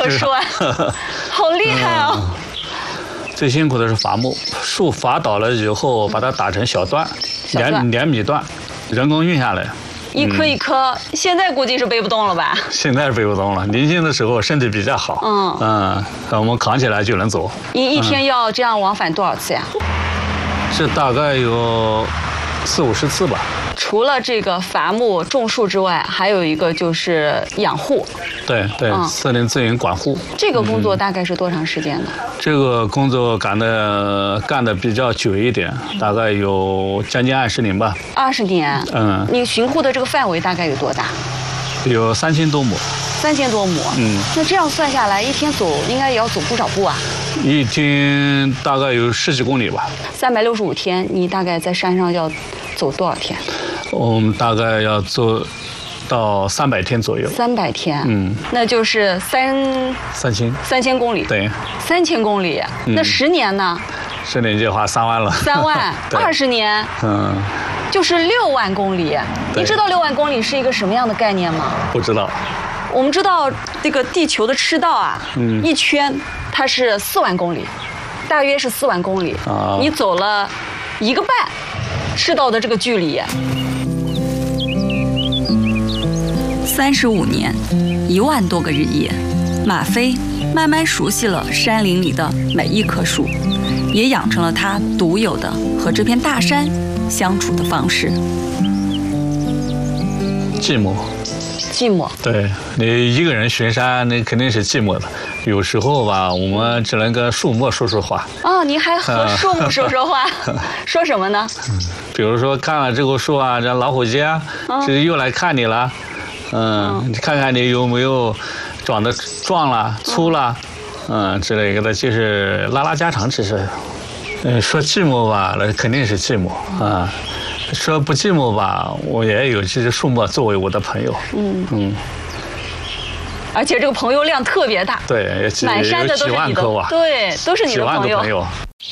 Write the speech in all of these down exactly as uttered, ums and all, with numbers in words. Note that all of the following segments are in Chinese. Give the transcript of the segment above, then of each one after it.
棵树啊，好厉害哦！ 嗯最辛苦的是伐木，树伐倒了以后，把它打成小段，连连米段，人工运下来。 一颗一颗，嗯、现在估计是背不动了吧？ 现在是背不动了，年轻的时候身体比较好。嗯嗯，我们扛起来就能走。 一一天要这样往返多少次呀？ 这大概有四五十次吧。 除了这个伐木种树之外，还有一个就是养护。 对对，嗯、森林资源管护。 这个工作大概是多长时间呢？ 嗯、这个工作干的干的比较久一点，大概有将近二十年吧。 二十年。嗯。你巡护的这个范围大概有多大？ 有三千多亩。 三千多亩。嗯。那这样算下来，一天走应该也要走不少步啊。 一天大概有十几公里吧。 三百六十五天，你大概在山上要走多少天？ 我们大概要走到三百天左右。 三百天，嗯，那就是三三千三千公里。 对， 三千公里，嗯、那十年呢？ 十年就花三万了。 三万，二十年，嗯，就是六万公里。你知道六万公里是一个什么样的概念吗？ 不知道。 我们知道这个地球的赤道啊，嗯，一圈它是四万公里，大约是四万公里。啊，你走了一个半赤道的这个距离。 三十五年，一万多个日夜，马飞慢慢熟悉了山林里的每一棵树，也养成了他独有的和这片大山相处的方式。 寂寞， 寂寞。 对，你一个人巡山，那肯定是寂寞的。有时候吧，我们只能跟树木说说话。 哦，你还和树木说说话？嗯、说什么呢？ 嗯，比如说看了这棵树啊，这老虎机啊，这、嗯、又来看你了。嗯，你看看你有没有长得壮了、粗了，嗯之类的，就是拉拉家常。其实，嗯，说寂寞吧，那肯定是寂寞啊；说不寂寞吧，我也有这些树木作为我的朋友。嗯嗯， 而且这个朋友量特别大， 对， 满山的都是你的，对，都是你的朋友。 朋友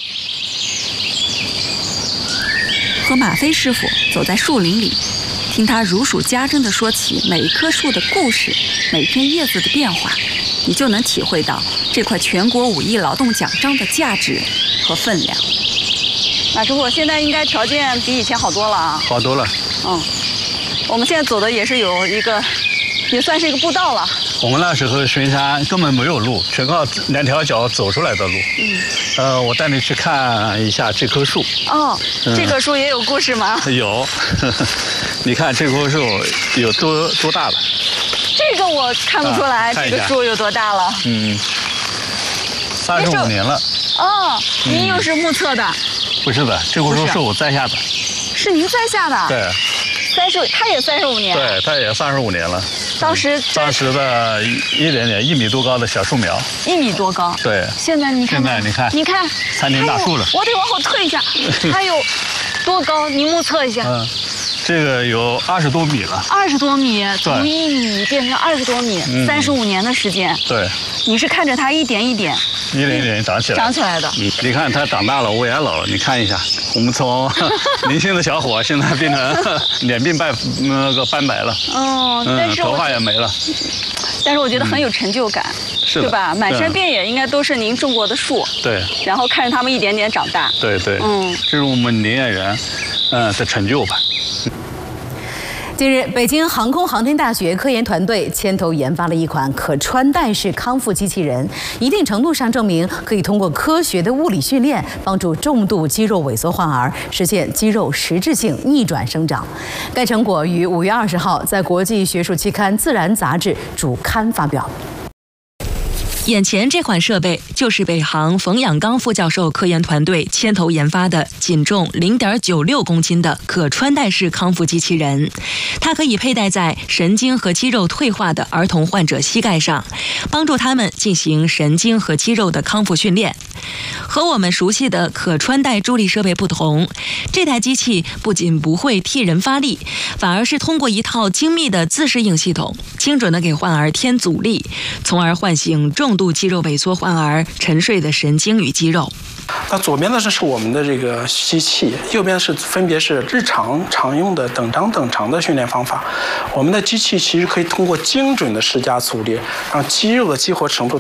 和马飞师傅走在树林里。听他如数家珍地说起每一棵树的故事，每片叶子的变化，你就能体会到这块全国五一劳动奖章的价值和分量。 马师傅，现在应该条件比以前好多了啊！ 好多了。 嗯，我们现在走的也是有一个，也算是一个步道了。 我们那时候巡山根本没有路，全靠两条脚走出来的路。嗯。呃，我带你去看一下这棵树。 哦，嗯、这棵树也有故事吗？ 有。你看这棵树有多多大了？ 这个我看不出来，啊、这个树有多大了？ 嗯，三十五年了。 哦，您又是目测的？ 不是的，这棵树是我栽下的。 是您栽下的？ 对。 三十，他也三十五年。 对，他也三十五年了。 当时、 嗯、当时的一点点一米多高的小树苗。 一米多高。 对。 现在你看。 现在你看。 你看。 参天大树了。 我得往后退一下。还有多高？您目测一下。嗯。 这个有二十多米了， 二十多米，从一米变成二十多米，三十五年的时间。 对， 你是看着它一点一点， 一点一点长起来， 长起来的。 你你看它长大了，我也老了。你看一下，我们从年轻的小伙现在变成脸鬓白那个斑白了。 哦，但是头发也没了。 但是我觉得很有成就感， 是对吧？满山遍野应该都是您种过的树。 对。 然后看着它们一点点长大。 对对。嗯，这是我们林业园，嗯的成就吧。 近日，北京航空航天大学科研团队牵头研发了一款可穿戴式康复机器人，一定程度上证明可以通过科学的物理训练，帮助重度肌肉萎缩患儿实现肌肉实质性逆转生长。该成果于五月二十号在国际学术期刊《自然》杂志主刊发表。 眼前这款设备就是北航冯养刚副教授科研团队牵头研发的仅重 零点九六公斤的可穿戴式康复机器人，它可以佩戴在神经和肌肉退化的儿童患者膝盖上，帮助他们进行神经和肌肉的康复训练。和我们熟悉的可穿戴助力设备不同，这台机器不仅不会替人发力，反而是通过一套精密的自适应系统，精准地给患儿添阻力，从而唤醒重度肌肉萎缩患儿沉睡的神经与肌肉。 那左边的这是我们的这个机器，右边是分别是日常常用的等长等长的训练方法。我们的机器其实可以通过精准的施加阻力，让肌肉的激活程度